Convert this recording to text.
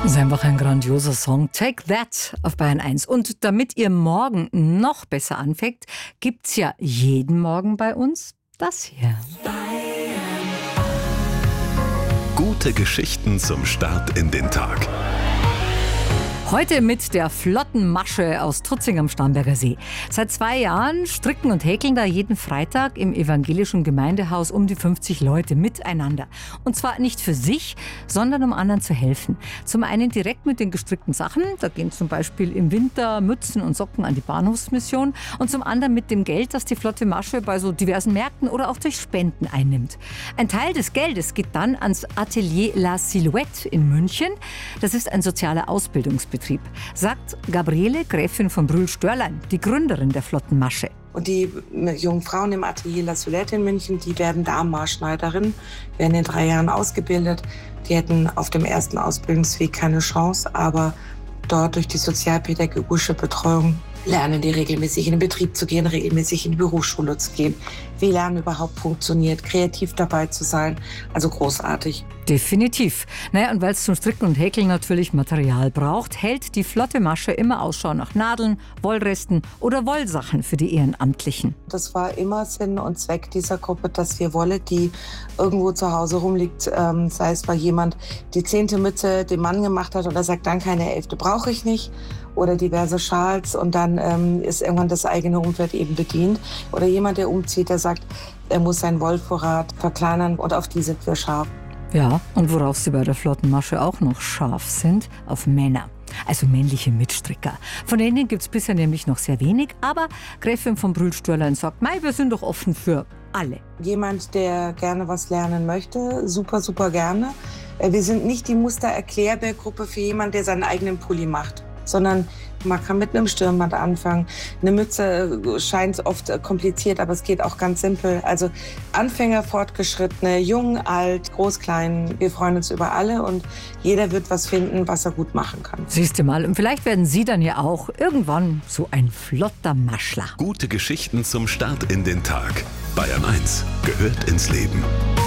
Das ist einfach ein grandioser Song. Take That auf Bayern 1. Und damit ihr morgen noch besser anfängt, gibt's ja jeden Morgen bei uns das hier. Gute Geschichten zum Start in den Tag. Heute mit der flotten Masche aus Tutzing am Starnberger See. Seit 2 Jahren stricken und häkeln da jeden Freitag im evangelischen Gemeindehaus um die 50 Leute miteinander. Und zwar nicht für sich, sondern um anderen zu helfen. Zum einen direkt mit den gestrickten Sachen, da gehen zum Beispiel im Winter Mützen und Socken an die Bahnhofsmission. Und zum anderen mit dem Geld, das die flotte Masche bei so diversen Märkten oder auch durch Spenden einnimmt. Ein Teil des Geldes geht dann ans Atelier La Silhouette in München. Das ist ein sozialer Ausbildungsbetrieb, sagt Gabriele, Gräfin von Brühl-Störlein, die Gründerin der flotten Masche. Und die jungen Frauen im Atelier La Silhouette in München, die werden Damenmaßschneiderinnen, werden in 3 Jahren ausgebildet. Die hätten auf dem ersten Ausbildungsweg keine Chance, aber dort durch die sozialpädagogische Betreuung lernen die regelmäßig in den Betrieb zu gehen, regelmäßig in die Berufsschule zu gehen. Wie Lernen überhaupt funktioniert, kreativ dabei zu sein, also großartig. Definitiv. Naja, und weil es zum Stricken und Häkeln natürlich Material braucht, hält die flotte Masche immer Ausschau nach Nadeln, Wollresten oder Wollsachen für die Ehrenamtlichen. Das war immer Sinn und Zweck dieser Gruppe, dass wir Wolle, die irgendwo zu Hause rumliegt, sei es weil jemand die 10. Mütze dem Mann gemacht hat und er sagt, danke, eine 11. brauche ich nicht, oder diverse Schals und dann ist irgendwann das eigene Umfeld eben bedient. Oder jemand, der umzieht, der sagt, er muss seinen Wollvorrat verkleinern und auf die sind wir scharf. Ja, und worauf sie bei der flotten Masche auch noch scharf sind, auf Männer. Also männliche Mitstricker. Von denen gibt es bisher nämlich noch sehr wenig, aber Gräfin von Brühl-Störlein sagt, mei, wir sind doch offen für alle. Jemand, der gerne was lernen möchte, super, super gerne. Wir sind nicht die Muster-Erklärbär-Gruppe für jemanden, der seinen eigenen Pulli macht, sondern man kann mit einem Stirnband anfangen. Eine Mütze scheint oft kompliziert, aber es geht auch ganz simpel. Also Anfänger, Fortgeschrittene, jung, alt, groß, klein. Wir freuen uns über alle und jeder wird was finden, was er gut machen kann. Siehst du mal, und vielleicht werden Sie dann ja auch irgendwann so ein flotter Maschler. Gute Geschichten zum Start in den Tag. Bayern 1 gehört ins Leben.